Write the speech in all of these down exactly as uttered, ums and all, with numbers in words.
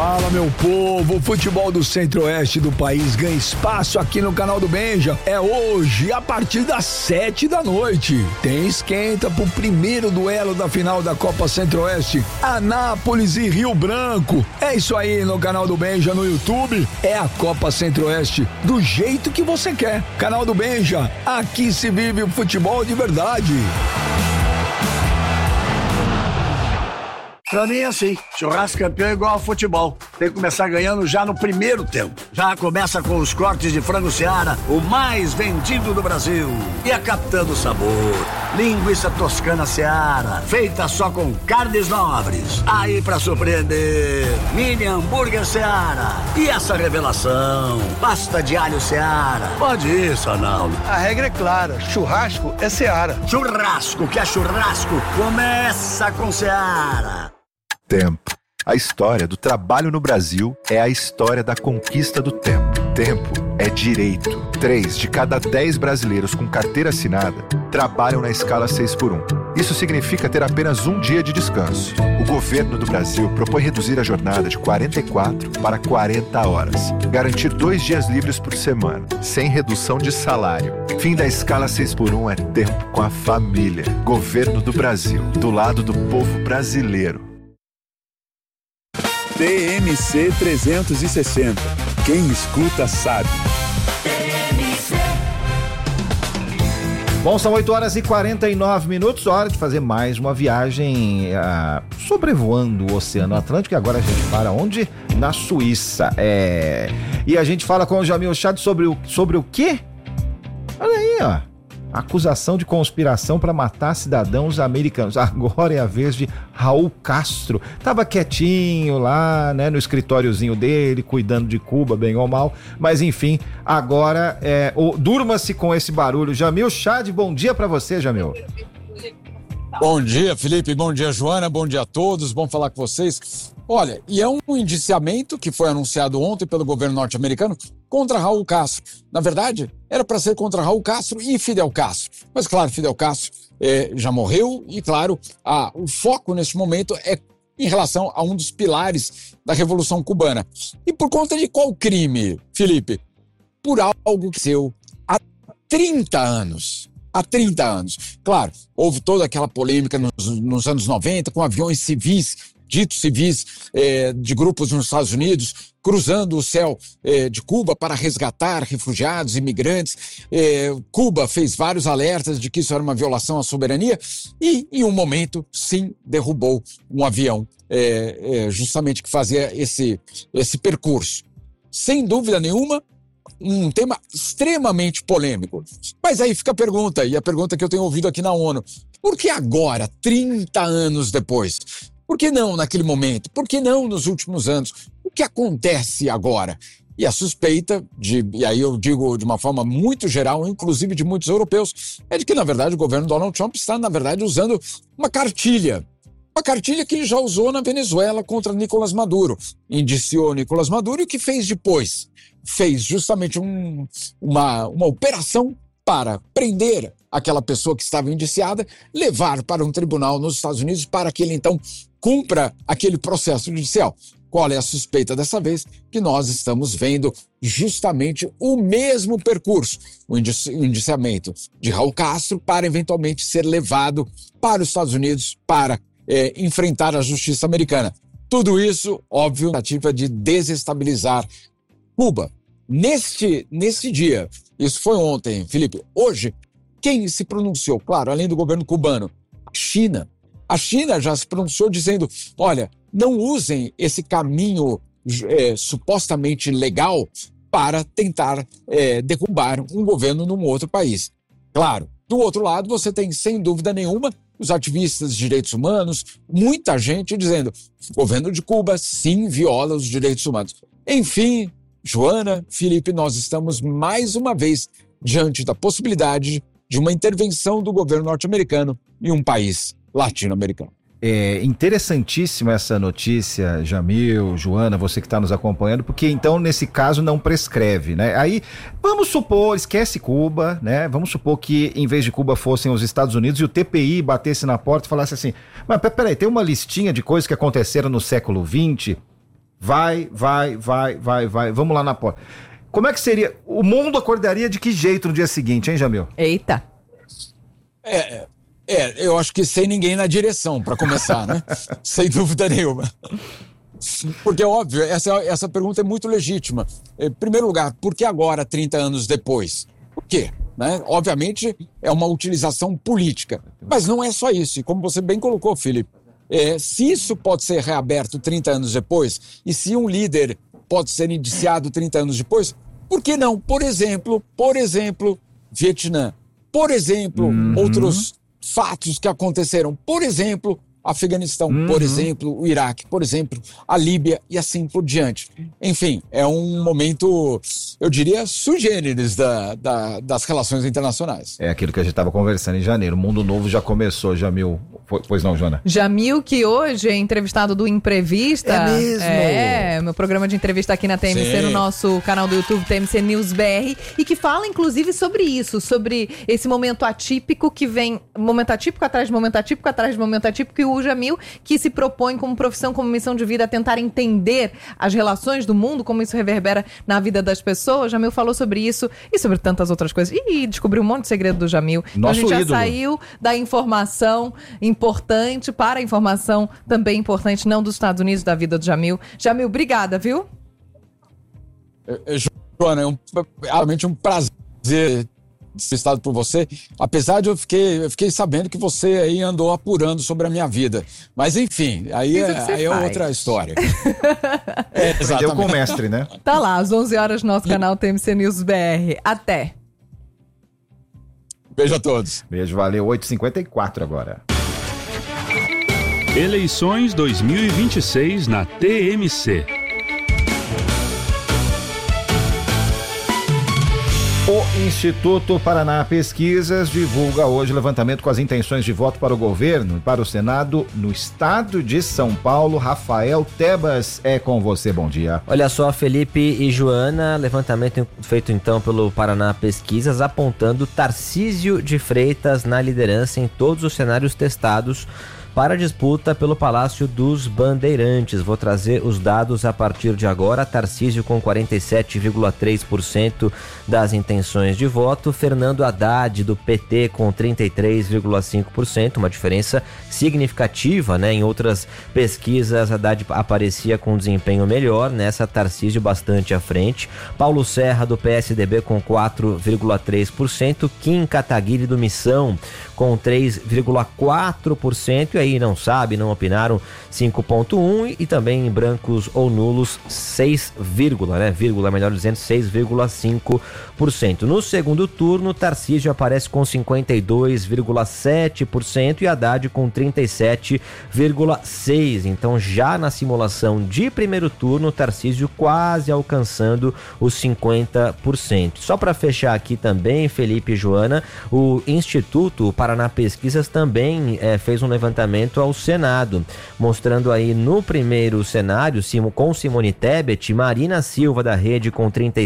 Fala, meu povo, o futebol do centro-oeste do país ganha espaço aqui no canal do Benja. É hoje, a partir das sete da noite. Tem esquenta pro primeiro duelo da final da Copa Centro-Oeste, Anápolis e Rio Branco. É isso aí no canal do Benja no YouTube. É a Copa Centro-Oeste do jeito que você quer. Canal do Benja, aqui se vive o futebol de verdade. Pra mim é assim, churrasco campeão é igual ao futebol. Tem que começar ganhando já no primeiro tempo. Já começa com os cortes de frango Seara, o mais vendido do Brasil. E a Capitã do Sabor, linguiça toscana Seara, feita só com carnes nobres. Aí pra surpreender, mini hambúrguer Seara. E essa revelação, pasta de alho Seara. Pode ir, Sanaldo. A regra é clara, churrasco é Seara. Churrasco que é churrasco, começa com Seara. Tempo. A história do trabalho no Brasil é a história da conquista do tempo. Tempo é direito. Três de cada dez brasileiros com carteira assinada trabalham na escala seis por um. Isso significa ter apenas um dia de descanso. O governo do Brasil propõe reduzir a jornada de quarenta e quatro para quarenta horas. Garantir dois dias livres por semana, sem redução de salário. Fim da escala seis por um é tempo com a família. Governo do Brasil, do lado do povo brasileiro. T M C trezentos e sessenta. Quem escuta sabe. Bom, são oito horas e quarenta e nove minutos, hora de fazer mais uma viagem uh, sobrevoando o Oceano Atlântico. E agora a gente para onde? Na Suíça. É... E a gente fala com o Jamil Chad sobre o, sobre o quê? Olha aí, ó. Acusação de conspiração para matar cidadãos americanos. Agora é a vez de Raul Castro. Tava quietinho lá, né, no escritóriozinho dele, cuidando de Cuba, bem ou mal. Mas enfim, agora é, o, durma-se com esse barulho. Jamil Chad, bom dia para você, Jamil. Bom dia, Felipe. Bom dia, Joana. Bom dia a todos. Bom falar com vocês. Olha, e é um indiciamento que foi anunciado ontem pelo governo norte-americano contra Raul Castro. Na verdade, era para ser contra Raul Castro e Fidel Castro. Mas, claro, Fidel Castro eh, já morreu e, claro, a, o foco nesse momento é em relação a um dos pilares da Revolução Cubana. E por conta de qual crime, Felipe? Por algo que aconteceu há trinta anos. Há trinta anos. Claro, houve toda aquela polêmica nos, nos anos noventa com aviões civis, ditos civis, eh, de grupos nos Estados Unidos, cruzando o céu eh, de Cuba para resgatar refugiados, imigrantes. Eh, Cuba fez vários alertas de que isso era uma violação à soberania e, em um momento, sim, derrubou um avião eh, eh, justamente que fazia esse, esse percurso. Sem dúvida nenhuma, um tema extremamente polêmico. Mas aí fica a pergunta, e a pergunta que eu tenho ouvido aqui na ONU: por que agora, trinta anos depois? Por que não naquele momento? Por que não nos últimos anos? O que acontece agora? E a suspeita, de, e aí eu digo de uma forma muito geral, inclusive de muitos europeus, é de que, na verdade, o governo Donald Trump está, na verdade, usando uma cartilha. Uma cartilha que ele já usou na Venezuela contra Nicolás Maduro. Indiciou Nicolás Maduro e o que fez depois? Fez justamente um, uma, uma operação para prender aquela pessoa que estava indiciada, levar para um tribunal nos Estados Unidos para que ele, então, cumpra aquele processo judicial. Qual é a suspeita dessa vez? Que nós estamos vendo justamente o mesmo percurso, o indiciamento de Raul Castro para eventualmente ser levado para os Estados Unidos para é, enfrentar a justiça americana. Tudo isso, óbvio, tentativa de desestabilizar Cuba. Neste, neste dia, isso foi ontem, Felipe, hoje, quem se pronunciou? Claro, além do governo cubano, a China. A China já se pronunciou dizendo, olha, não usem esse caminho é, supostamente legal para tentar é, derrubar um governo num outro país. Claro, do outro lado você tem, sem dúvida nenhuma, os ativistas de direitos humanos, muita gente dizendo, o governo de Cuba sim viola os direitos humanos. Enfim, Joana, Felipe, nós estamos mais uma vez diante da possibilidade de uma intervenção do governo norte-americano em um país latino-americano. É interessantíssima essa notícia, Jamil, Joana, você que está nos acompanhando, porque então nesse caso não prescreve, né? Aí vamos supor, esquece Cuba, né? Vamos supor que em vez de Cuba fossem os Estados Unidos e o T P I batesse na porta e falasse assim, mas peraí, tem uma listinha de coisas que aconteceram no século vinte, Vai, vai, vai, vai, vai. Vamos lá na porta. Como é que seria? O mundo acordaria de que jeito no dia seguinte, hein, Jamil? Eita. É, é, eu acho que sem ninguém na direção, para começar, né? Sem dúvida nenhuma. Porque, óbvio, essa, essa pergunta é muito legítima. Em primeiro lugar, por que agora, trinta anos depois? Por quê? Né? Obviamente, é uma utilização política. Mas não é só isso. E como você bem colocou, Felipe, é, se isso pode ser reaberto trinta anos depois, e se um líder pode ser indiciado trinta anos depois, por que não? Por exemplo, por exemplo, Vietnã. Por exemplo, uhum. outros fatos que aconteceram. Por exemplo, Afeganistão, uhum. por exemplo, o Iraque, por exemplo, a Líbia e assim por diante. Enfim, é um momento, eu diria, sui generis da, da, das relações internacionais. É aquilo que a gente estava conversando em janeiro. O mundo novo já começou, Jamil. Pois não, Joana? Jamil, que hoje é entrevistado do Imprevista. É mesmo? É, meu programa de entrevista aqui na T M C, Sim. no nosso canal do YouTube, T M C News B R, e que fala, inclusive, sobre isso, sobre esse momento atípico que vem, momento atípico atrás de momento atípico, atrás de momento atípico, e o Jamil, que se propõe como profissão, como missão de vida, a tentar entender as relações do mundo, como isso reverbera na vida das pessoas. Jamil falou sobre isso e sobre tantas outras coisas. E descobriu um monte de segredo do Jamil. Nosso então a gente já ídolo. saiu da informação importante para a informação também importante, não dos Estados Unidos, da vida do Jamil. Jamil, obrigada, viu? É, é, Joana, é um, realmente um prazer ser estado por você, apesar de eu fiquei, eu fiquei sabendo que você aí andou apurando sobre a minha vida. Mas enfim, aí, é, aí é outra história. É, exatamente. Deu com o mestre, né? Tá lá, às onze horas no nosso canal T M C News B R. Até! Beijo a todos. Beijo, valeu. oito e cinquenta e quatro agora. Eleições dois mil e vinte e seis na T M C. O Instituto Paraná Pesquisas divulga hoje o levantamento com as intenções de voto para o governo e para o Senado no estado de São Paulo. Rafael Tebas, é com você, bom dia. Olha só, Felipe e Joana, levantamento feito então pelo Paraná Pesquisas apontando Tarcísio de Freitas na liderança em todos os cenários testados para a disputa pelo Palácio dos Bandeirantes. Vou trazer os dados a partir de agora. Tarcísio com quarenta e sete vírgula três por cento das intenções de voto. Fernando Haddad, do P T, com trinta e três vírgula cinco por cento, uma diferença significativa, né? Em outras pesquisas, Haddad aparecia com desempenho melhor, nessa Tarcísio bastante à frente. Paulo Serra, do P S D B, com quatro vírgula três por cento. Kim Kataguiri, do Missão, com três vírgula quatro por cento. E aí não sabe, não opinaram, cinco vírgula um por cento. E também em brancos ou nulos, seis, né? Vírgula, melhor dizendo, seis vírgula cinco por cento. No segundo turno, Tarcísio aparece com cinquenta e dois vírgula sete por cento e Haddad com trinta e sete vírgula seis por cento. Então, já na simulação de primeiro turno, Tarcísio quase alcançando os cinquenta por cento. Só para fechar aqui também, Felipe e Joana, o Instituto Paraná Pesquisas também é, fez um levantamento ao Senado, mostrando aí no primeiro cenário, com Simone Tebet, Marina Silva da Rede com trinta e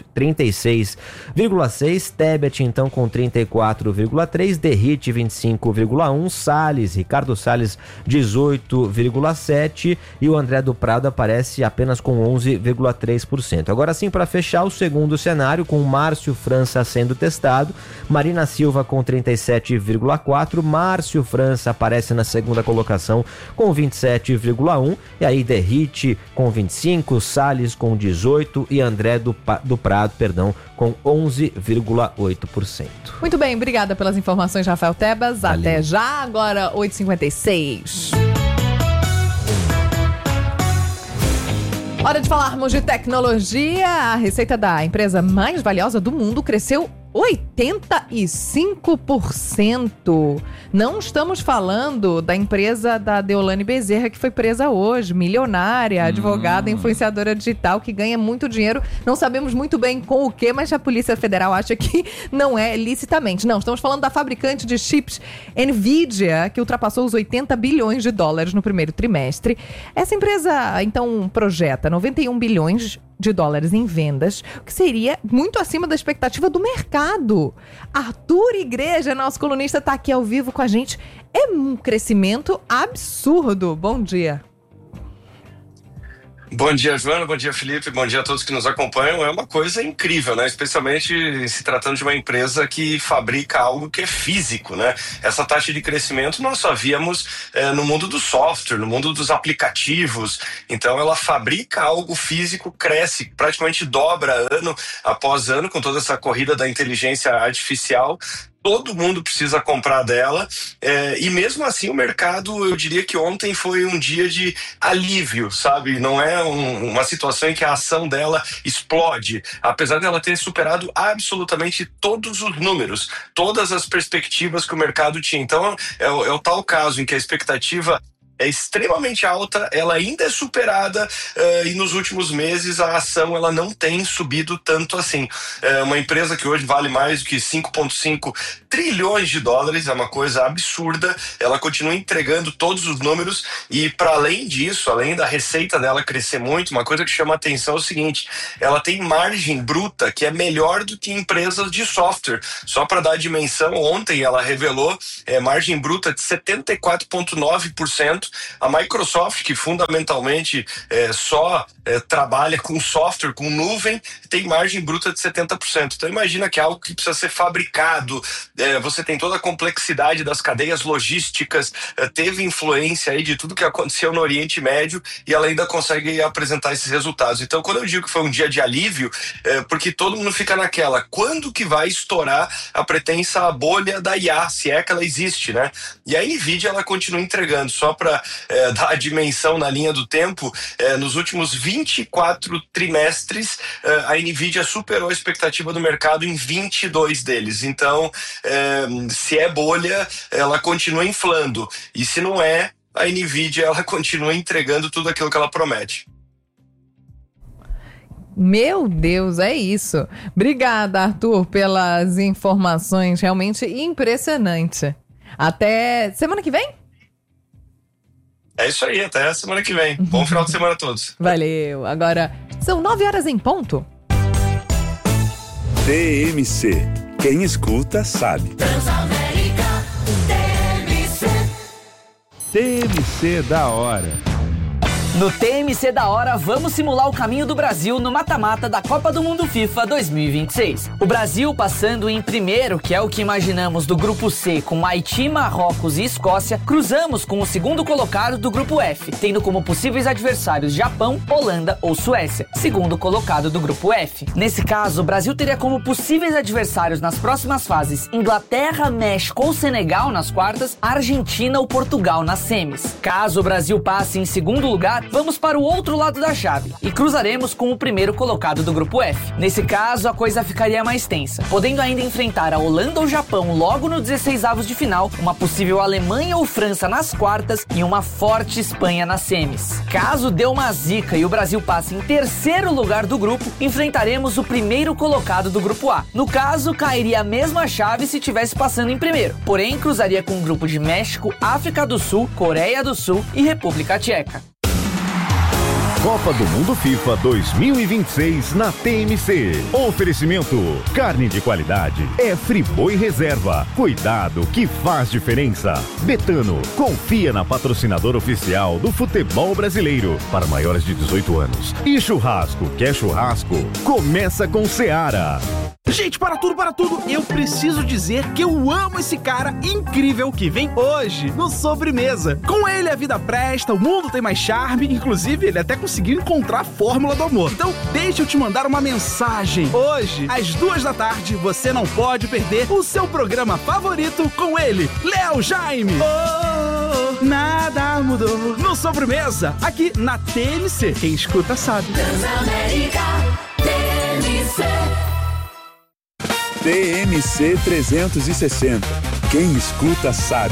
seis vírgula seis, Tebet então com trinta e quatro vírgula três, Derrite vinte e cinco vírgula um, Salles, Ricardo Salles dezoito vírgula sete e o André do Prado aparece apenas com onze vírgula três por cento. Agora sim, para fechar o segundo cenário, com Márcio França sendo testado, Marina Silva com trinta e sete vírgula quatro, Márcio França aparece na segunda colocação com vinte e sete vírgula um, e aí Derrite com vinte e cinco, Salles com dezoito e André do, do Prado, perdão, com onze vírgula oito por cento. Muito bem, obrigada pelas informações, Rafael Tebas. Valeu. Até já, agora oito e cinquenta e seis. Hora de falarmos de tecnologia. A receita da empresa mais valiosa do mundo cresceu oitenta e cinco por cento. Não estamos falando da empresa da Deolane Bezerra, que foi presa hoje, milionária, advogada, hum. influenciadora digital, que ganha muito dinheiro. Não sabemos muito bem com o que, mas a Polícia Federal acha que não é licitamente. Não, estamos falando da fabricante de chips Nvidia, que ultrapassou os oitenta bilhões de dólares no primeiro trimestre. Essa empresa, então, projeta noventa e um bilhões de dólares em vendas, o que seria muito acima da expectativa do mercado. Arthur Igreja, nosso colunista, está aqui ao vivo com a gente. É um crescimento absurdo. Bom dia. Bom dia, Joana, bom dia, Felipe, bom dia a todos que nos acompanham. É uma coisa incrível, né? Especialmente se tratando de uma empresa que fabrica algo que é físico, né? Essa taxa de crescimento nós só víamos é, no mundo do software, no mundo dos aplicativos. Então ela fabrica algo físico, cresce, praticamente dobra ano após ano com toda essa corrida da inteligência artificial. Todo mundo precisa comprar dela, é, e mesmo assim o mercado, eu diria que ontem foi um dia de alívio, sabe? Não é um, uma situação em que a ação dela explode, apesar dela ter superado absolutamente todos os números, todas as perspectivas que o mercado tinha. Então é o, é o tal caso em que a expectativa é extremamente alta, ela ainda é superada, uh, e nos últimos meses a ação ela não tem subido tanto assim. É uma empresa que hoje vale mais do que cinco vírgula cinco trilhões de dólares, é uma coisa absurda, ela continua entregando todos os números e, para além disso, além da receita dela crescer muito, uma coisa que chama a atenção é o seguinte: ela tem margem bruta que é melhor do que empresas de software. Só para dar dimensão, ontem ela revelou é, margem bruta de setenta e quatro vírgula nove por cento. A Microsoft, que fundamentalmente é, só é, trabalha com software, com nuvem, tem margem bruta de setenta por cento. Então imagina que é algo que precisa ser fabricado, é, você tem toda a complexidade das cadeias logísticas, é, teve influência aí de tudo que aconteceu no Oriente Médio e ela ainda consegue apresentar esses resultados. Então quando eu digo que foi um dia de alívio, é porque todo mundo fica naquela, quando que vai estourar a pretensa bolha da I A, se é que ela existe, né? E a Nvidia ela continua entregando, só para É, dar a dimensão na linha do tempo, é, nos últimos vinte e quatro trimestres, é, a Nvidia superou a expectativa do mercado em vinte e dois deles. Então, é, se é bolha, ela continua inflando. E se não é, a Nvidia ela continua entregando tudo aquilo que ela promete. Meu Deus, é isso. Obrigada, Arthur, pelas informações. Realmente impressionante. Até semana que vem? É isso aí, até a semana que vem. Bom final de semana a todos. Valeu. Agora, são nove horas em ponto. T M C. Quem escuta, sabe. Transamérica, T M C. T M C da hora. No T M C da hora, vamos simular o caminho do Brasil no mata-mata da Copa do Mundo FIFA dois mil e vinte e seis. O Brasil passando em primeiro, que é o que imaginamos do grupo C, com Haiti, Marrocos e Escócia, cruzamos com o segundo colocado do grupo F, tendo como possíveis adversários Japão, Holanda ou Suécia, segundo colocado do grupo F. Nesse caso, o Brasil teria como possíveis adversários nas próximas fases Inglaterra, México ou Senegal nas quartas, Argentina ou Portugal nas semis. Caso o Brasil passe em segundo lugar, vamos para o outro lado da chave e cruzaremos com o primeiro colocado do grupo F. Nesse caso, a coisa ficaria mais tensa, podendo ainda enfrentar a Holanda ou Japão logo no dezesseis avos de final, uma possível Alemanha ou França nas quartas e uma forte Espanha nas semis. Caso dê uma zica e o Brasil passe em terceiro lugar do grupo, enfrentaremos o primeiro colocado do grupo A. No caso, cairia a mesma chave se tivesse passando em primeiro, porém cruzaria com um grupo de México, África do Sul, Coreia do Sul e República Tcheca. Copa do Mundo FIFA dois mil e vinte e seis na T M C. Oferecimento: carne de qualidade é Friboi Reserva. Cuidado que faz diferença. Betano, confia na patrocinadora oficial do futebol brasileiro para maiores de dezoito anos. E churrasco, quer churrasco? Começa com Seara. Gente, para tudo, para tudo, eu preciso dizer que eu amo esse cara incrível que vem hoje no Sobremesa. Com ele a vida presta, o mundo tem mais charme, inclusive ele até conseguiu encontrar a fórmula do amor. Então deixa eu te mandar uma mensagem. Hoje, às duas da tarde, você não pode perder o seu programa favorito com ele, Léo Jaime. Oh, nada mudou no Sobremesa, aqui na T M C. Quem escuta sabe. Transamérica, T M C. T M C trezentos e sessenta. Quem escuta sabe.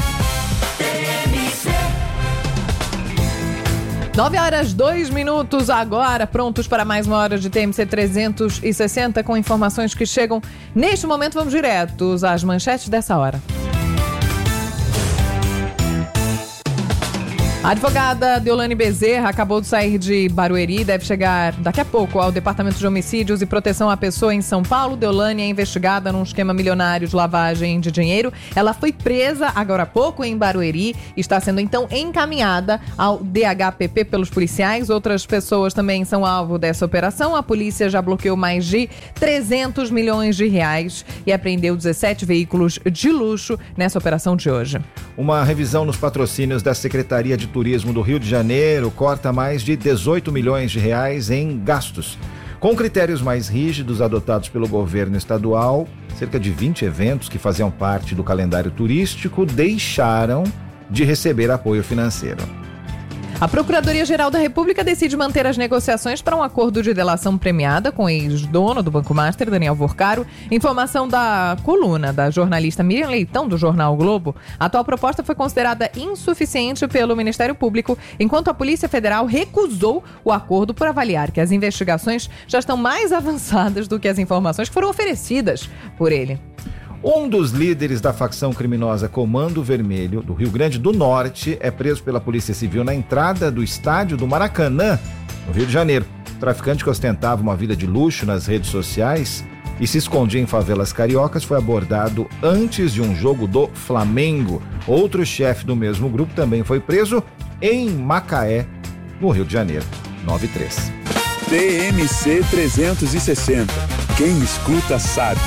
nove horas, dois minutos agora, prontos para mais uma hora de T M C trezentos e sessenta com informações que chegam neste momento. Vamos diretos às manchetes dessa hora. A advogada Deolane Bezerra acabou de sair de Barueri e deve chegar daqui a pouco ao Departamento de Homicídios e Proteção à Pessoa em São Paulo. Deolane é investigada num esquema milionário de lavagem de dinheiro. Ela foi presa agora há pouco em Barueri e está sendo então encaminhada ao D H P P pelos policiais. Outras pessoas também são alvo dessa operação. A polícia já bloqueou mais de trezentos milhões de reais e apreendeu dezessete veículos de luxo nessa operação de hoje. Uma revisão nos patrocínios da Secretaria de Turismo do Rio de Janeiro corta mais de dezoito milhões de reais em gastos. Com critérios mais rígidos adotados pelo governo estadual, cerca de vinte eventos que faziam parte do calendário turístico deixaram de receber apoio financeiro. A Procuradoria-Geral da República decide manter as negociações para um acordo de delação premiada com o ex-dono do Banco Master, Daniel Vorcaro. Informação da coluna da jornalista Miriam Leitão, do jornal o Globo. A atual proposta foi considerada insuficiente pelo Ministério Público, enquanto a Polícia Federal recusou o acordo por avaliar que as investigações já estão mais avançadas do que as informações que foram oferecidas por ele. Um dos líderes da facção criminosa Comando Vermelho, do Rio Grande do Norte, é preso pela Polícia Civil na entrada do estádio do Maracanã, no Rio de Janeiro. O traficante, que ostentava uma vida de luxo nas redes sociais e se escondia em favelas cariocas, foi abordado antes de um jogo do Flamengo. Outro chefe do mesmo grupo também foi preso em Macaé, no Rio de Janeiro. nove e três. T M C trezentos e sessenta. Quem escuta sabe.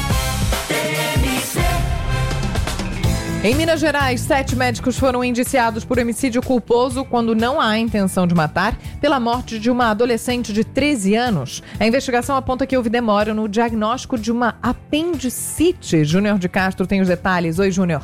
Em Minas Gerais, sete médicos foram indiciados por homicídio culposo quando não há intenção de matar pela morte de uma adolescente de treze anos. A investigação aponta que houve demora no diagnóstico de uma apendicite. Júnior de Castro tem os detalhes. Oi, Júnior.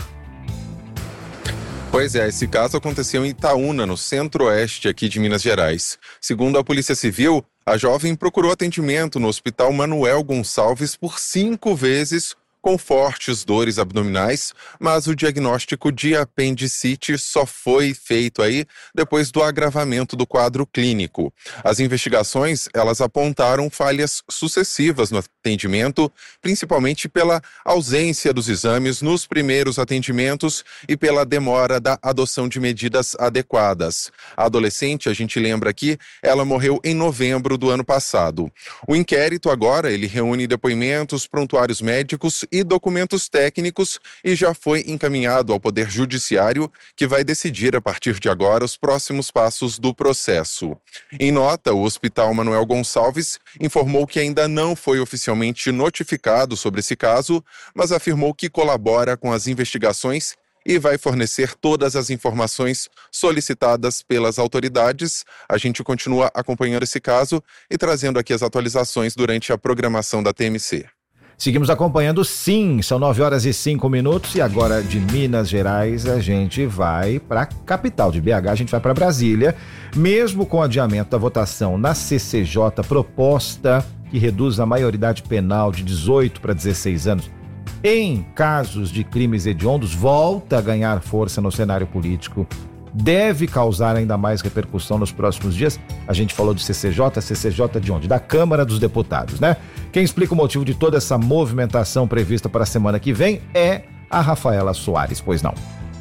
Pois é, esse caso aconteceu em Itaúna, no centro-oeste aqui de Minas Gerais. Segundo a Polícia Civil, a jovem procurou atendimento no Hospital Manuel Gonçalves por cinco vezes com fortes dores abdominais, mas o diagnóstico de apendicite só foi feito aí depois do agravamento do quadro clínico. As investigações, elas apontaram falhas sucessivas no atendimento, principalmente pela ausência dos exames nos primeiros atendimentos e pela demora da adoção de medidas adequadas. A adolescente, a gente lembra aqui, ela morreu em novembro do ano passado. O inquérito agora, ele reúne depoimentos, prontuários médicos e documentos técnicos e já foi encaminhado ao Poder Judiciário, que vai decidir a partir de agora os próximos passos do processo. Em nota, o Hospital Manuel Gonçalves informou que ainda não foi oficialmente notificado sobre esse caso, mas afirmou que colabora com as investigações e vai fornecer todas as informações solicitadas pelas autoridades. A gente continua acompanhando esse caso e trazendo aqui as atualizações durante a programação da T M C. Seguimos acompanhando, sim, são nove horas e cinco minutos e agora de Minas Gerais a gente vai para a capital de B H, a gente vai para Brasília, mesmo com o adiamento da votação na C C J, proposta que reduz a maioridade penal de dezoito para dezesseis anos em casos de crimes hediondos, volta a ganhar força no cenário político. Deve causar ainda mais repercussão nos próximos dias. A gente falou de C C J, C C J de onde? Da Câmara dos Deputados, né? Quem explica o motivo de toda essa movimentação prevista para a semana que vem é a Rafaela Soares, pois não?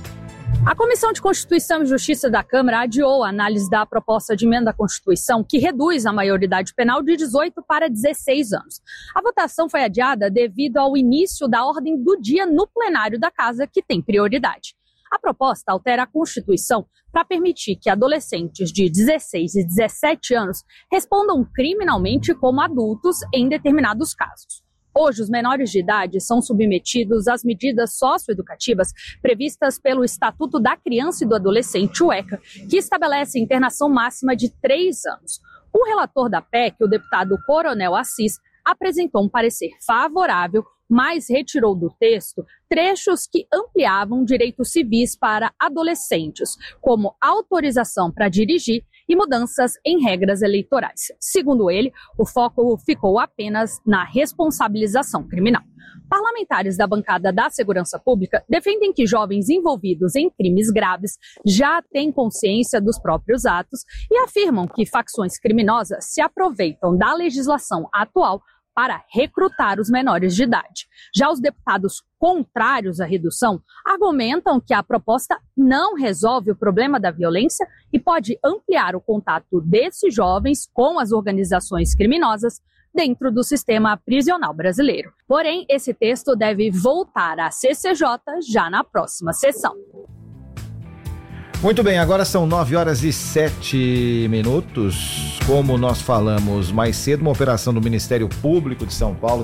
A Comissão de Constituição e Justiça da Câmara adiou a análise da proposta de emenda à Constituição que reduz a maioridade penal de dezoito para dezesseis anos. A votação foi adiada devido ao início da ordem do dia no plenário da Casa, que tem prioridade. A proposta altera a Constituição para permitir que adolescentes de dezesseis e dezessete anos respondam criminalmente como adultos em determinados casos. Hoje, os menores de idade são submetidos às medidas socioeducativas previstas pelo Estatuto da Criança e do Adolescente, o ECA, que estabelece internação máxima de três anos. O relator da P E C, o deputado Coronel Assis, apresentou um parecer favorável, mas retirou do texto trechos que ampliavam direitos civis para adolescentes, como autorização para dirigir e mudanças em regras eleitorais. Segundo ele, o foco ficou apenas na responsabilização criminal. Parlamentares da bancada da Segurança Pública defendem que jovens envolvidos em crimes graves já têm consciência dos próprios atos e afirmam que facções criminosas se aproveitam da legislação atual para recrutar os menores de idade. Já os deputados contrários à redução argumentam que a proposta não resolve o problema da violência e pode ampliar o contato desses jovens com as organizações criminosas dentro do sistema prisional brasileiro. Porém, esse texto deve voltar à C C J já na próxima sessão. Muito bem, agora são nove horas e sete minutos. Como nós falamos mais cedo, uma operação do Ministério Público de São Paulo